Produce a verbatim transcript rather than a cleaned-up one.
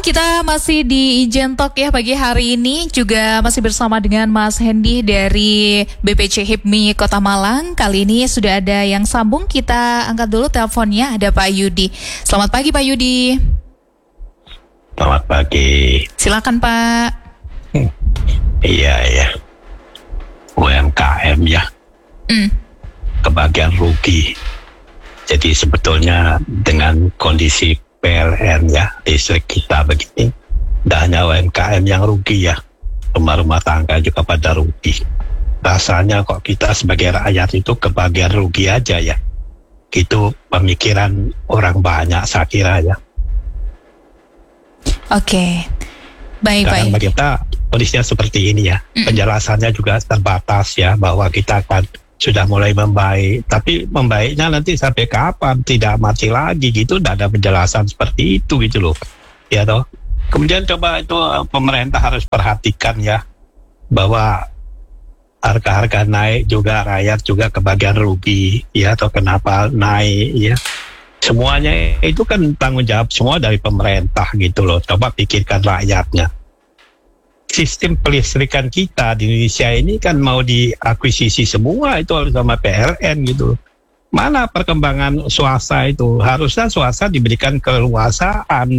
kita masih di Ijen Talk ya pagi hari ini, juga masih bersama dengan Mas Hendy dari B P C HIPMI Kota Malang. Kali ini sudah ada yang sambung, kita angkat dulu teleponnya, ada Pak Yudi. Selamat pagi Pak Yudi. Selamat pagi. Silakan Pak. Hmm. Iya ya, U M K M ya, mm. kebagian rugi. Jadi sebetulnya dengan kondisi P L N ya, listrik kita begini, tidak hanya U M K M yang rugi ya, rumah-rumah tangga juga pada rugi. Rasanya kok kita sebagai rakyat itu kebagian rugi aja ya. Itu pemikiran orang banyak saya kira ya. Oke, baik Karena baik. bagi kita kondisinya seperti ini ya, mm. penjelasannya juga terbatas ya, bahwa kita akan sudah mulai membaik, tapi membaiknya nanti sampai kapan, tidak mati lagi gitu, tidak ada penjelasan seperti itu gitu loh, ya toh. Kemudian coba itu pemerintah harus perhatikan ya, bahwa harga-harga naik juga rakyat juga kebagian rugi, ya atau kenapa naik ya. Semuanya itu kan tanggung jawab semua dari pemerintah gitu loh. Coba pikirkan rakyatnya. Sistem pelistrikan kita di Indonesia ini kan mau diakuisisi semua itu harus sama P L N gitu. Mana perkembangan swasta itu? Harusnya swasta diberikan keleluasaan